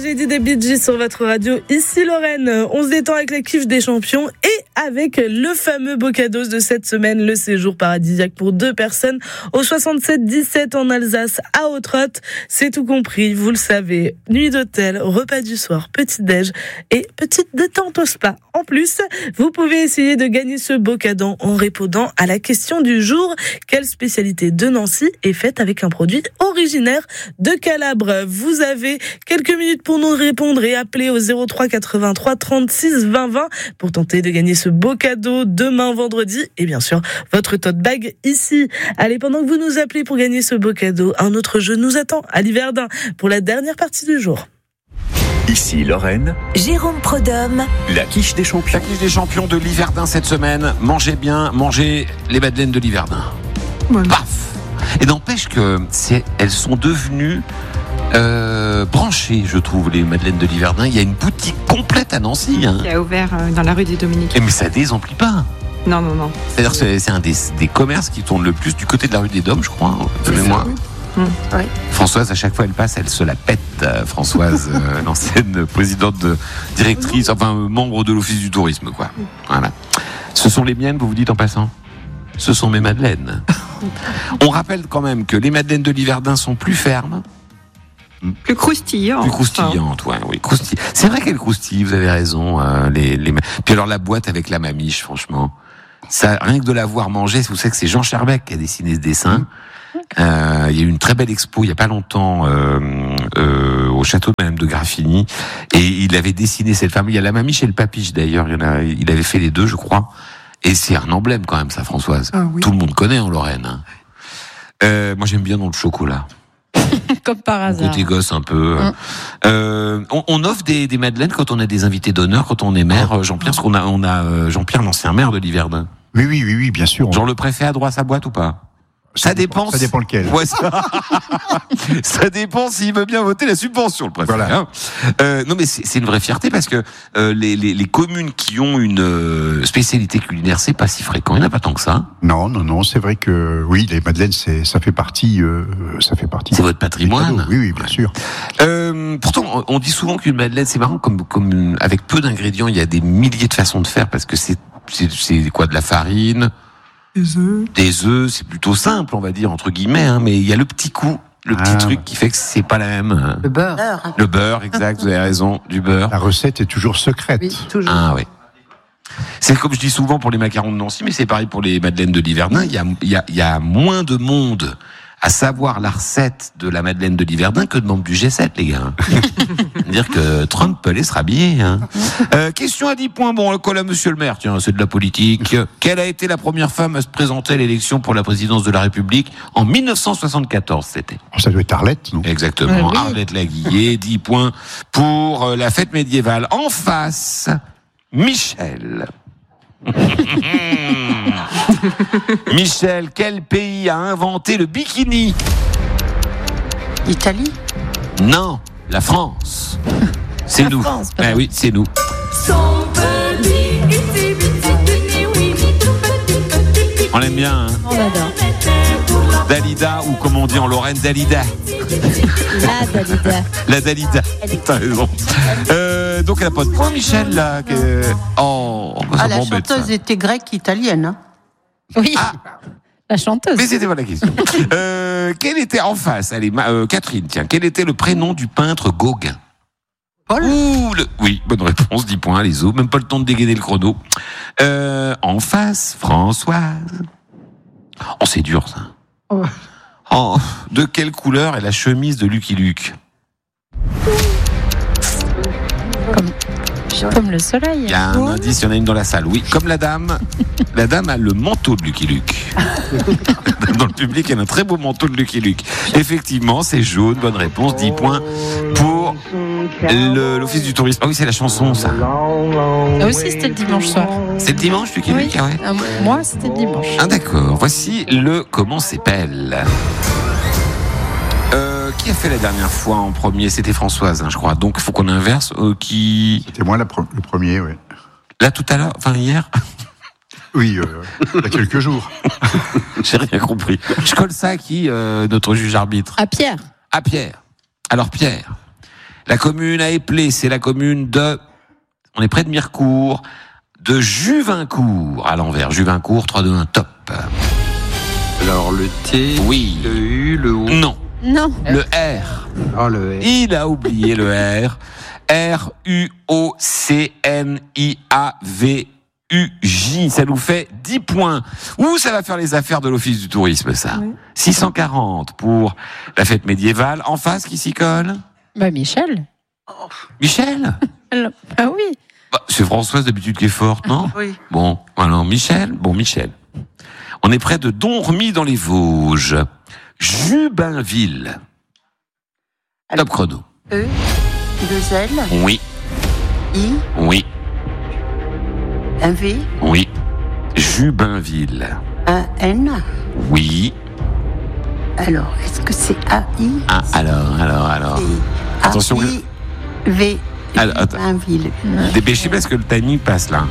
tragédie des Bee Gees sur votre radio. Ici Lorraine, on se détend avec la Kiff des champions et avec le fameux beau cadeau de cette semaine, le séjour paradisiaque pour 2 personnes au 67-17 en Alsace à Autrotte. C'est tout compris, vous le savez. Nuit d'hôtel, repas du soir, petit-déj et petite détente au spa. En plus, vous pouvez essayer de gagner ce beau cadeau en répondant à la question du jour. Quelle spécialité de Nancy est faite avec un produit originaire de Calabre? Vous avez quelques minutes pour nous répondre et appeler au 03 83 36 20 20 pour tenter de gagner ce beau cadeau demain vendredi et bien sûr votre tote bag ici. Allez, pendant que vous nous appelez pour gagner ce beau cadeau, un autre jeu nous attend à l'Yverdun pour la dernière partie du jour. Ici Lorraine, Jérôme Prodhomme, la quiche des champions. La quiche des champions de l'Yverdun cette semaine. Mangez bien, mangez les madeleines de l'Yverdun. Voilà. Paf. Et n'empêche que elles sont devenues branchées, je trouve, les madeleines de l'Yverdun. Il y a une boutique complète à Nancy. Qui a ouvert dans la rue des Dominicains. Mais ça désemplit pas. Non. C'est-à-dire que c'est un des commerces qui tourne le plus du côté de la rue des Dômes, je crois, de mémoire. Oui. Françoise, à chaque fois elle passe, elle se la pète. Françoise, l'ancienne présidente directrice, enfin membre de l'Office du tourisme, quoi. Voilà. Ce sont les miennes, vous vous dites en passant? Ce sont mes madeleines. On rappelle quand même que les madeleines de l'Yverdun sont plus fermes. Plus croustillantes. Plus croustillantes, ouais, oui. C'est vrai qu'elles croustillent, vous avez raison. Puis alors la boîte avec la mamiche, franchement. Ça, rien que de la voir manger, vous savez que c'est Jean Scherbeck qui a dessiné ce dessin. Il y a eu une très belle expo il y a pas longtemps au château de Madame de Graffigny et il avait dessiné cette femme. Il y a la mamiche et le papiche d'ailleurs. Il avait fait les deux, je crois. Et c'est un emblème quand même, ça, Françoise. Ah, oui. Tout le monde connaît en Lorraine. Moi, j'aime bien dans le chocolat. Comme par hasard. Côté gosse un peu. On offre des madeleines quand on a des invités d'honneur, quand on est maire, Jean-Pierre, parce qu'on a Jean-Pierre, l'ancien maire de l'Yverdun. Oui, bien sûr. Genre le préfet a droit à sa boîte ou pas? Ça dépend lequel. Ouais, ça dépend s'il veut bien voter la subvention, le préfet. Voilà. Non, mais c'est une vraie fierté parce que les communes qui ont une spécialité culinaire, c'est pas si fréquent. Il n'y en a pas tant que ça. Non, c'est vrai que oui, les madeleines, ça fait partie. C'est votre patrimoine. Oui, bien sûr. Pourtant, on dit souvent qu'une madeleine, c'est marrant, comme avec peu d'ingrédients, il y a des milliers de façons de faire parce que c'est quoi, de la farine. Des œufs, c'est plutôt simple, on va dire, entre guillemets, mais il y a le petit coup, le petit truc qui fait que c'est pas la même. Le beurre. Le beurre, exact, vous avez raison, du beurre. La recette est toujours secrète. Oui, toujours. Ah oui. C'est comme je dis souvent pour les macarons de Nancy, mais c'est pareil pour les madeleines de l'Yverdun. Il y a moins de monde à savoir la recette de la madeleine de l'Yverdun que de membres du G7, les gars. Dire que Trump peut aller se rhabiller. Question à 10 points. Bon, le col à monsieur le maire. Tiens, c'est de la politique. Quelle a été la première femme à se présenter à l'élection pour la présidence de la République en 1974, c'était? Ça doit être Arlette, non? Exactement. Oui. Arlette Laguillet. 10 points pour la fête médiévale. En face, Michel. Michel, quel pays a inventé le bikini? Italie. Non, la France. C'est La nous. France, pardon. Oui, c'est nous. On l'aime bien, hein. On adore. Dalida, ou comme on dit en Lorraine, Dalida. La Dalida. La Dalida. T'as raison. Donc elle n'a pas de point, Michel, là. Ça la m'embête, chanteuse ça. était grecque italienne. Hein. Oui. La chanteuse. Mais c'était pas la question. Quel était en face? Allez, Catherine, tiens. Quel était le prénom du peintre Gauguin? Paul. Oui, bonne réponse, 10 points, les autres. Même pas le temps de dégainer le chrono. En face, Françoise. Oh, c'est dur, ça. Oh, de quelle couleur est la chemise de Lucky Luke? Comme le soleil. Il y a un indice, il y en a une dans la salle. Oui, comme la dame. La dame a le manteau de Lucky Luke. Dans le public, il y a un très beau manteau de Lucky Luke. Effectivement, c'est jaune. Bonne réponse. 10 points pour l'Office du tourisme. Ah oui, c'est la chanson, ça. Ah aussi, c'était le dimanche soir. C'est le dimanche, Lucky Luke? Ah ouais. Moi, c'était le dimanche. Ah d'accord. Voici le comment s'appelle. Qui a fait la dernière fois en premier? C'était Françoise, je crois. Donc il faut qu'on inverse. C'était moi le premier, oui. Là tout à l'heure, enfin hier. Oui, il y a quelques jours. J'ai rien compris. Je colle ça à qui, notre juge arbitre? À Pierre. À Pierre. Alors Pierre, La commune à Éplé, c'est la commune de... On est près de Mirecourt, de Juvincourt, à l'envers. Juvincourt, 3, 2, 1, top. Alors, le T, Oui. le U, le O. Non, Non. le R. Oh, le R. Il a oublié le R. R-U-O-C-N-I-A-V-U-J. Ça nous fait 10 points. Ouh, ça va faire les affaires de l'Office du tourisme, ça. Ouais. 640 pour la fête médiévale. En face, qui s'y colle? Bah, Michel. Michel? Ah oui. Bah, c'est Françoise d'habitude qui est forte, non? Oui. Bon, alors Michel. Bon, Michel. On est près de Domremy dans les Vosges. Jubinville. Top chrono. E, 2 L, Oui, I, oui, un V, oui. Jubinville. un N. Oui. Alors, est-ce que c'est AI? Ah, alors. C'est Attention. AI, V, Alors, attends. Jubainville. Dépêchez parce que le timing passe là.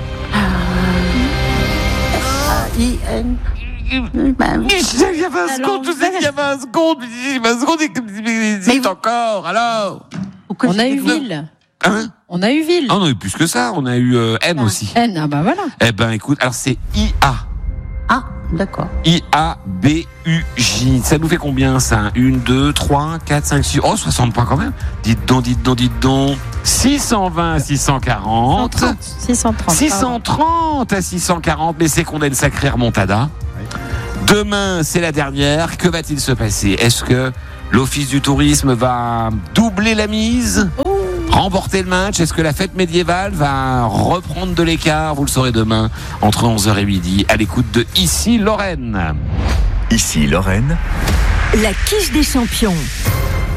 A-I-N. Jubainville. Il y avait un seconde, je sais qu'il y avait un seconde. C'est encore, alors. Pourquoi On a j'ai eu dit non? Ville. Hein? On a eu Ville. Ah, on a eu plus que ça, on a eu N aussi. N, ah bah voilà. Eh ben écoute, alors c'est IA. Ah, d'accord. I-A-B-U-J. Ça nous fait combien ça? 1, 2, 3, 4, 5, 6. Oh, 60 points quand même. Dites donc. 620 à 640. 630. 630 à 640. Mais c'est qu'on a une sacrée remontada. Demain, c'est la dernière. Que va-t-il se passer? Est-ce que l'Office du tourisme va doubler la mise? Remporter le match? Est-ce que la fête médiévale va reprendre de l'écart? Vous le saurez demain entre 11h et midi à l'écoute de Ici Lorraine. Ici Lorraine, La quiche des champions.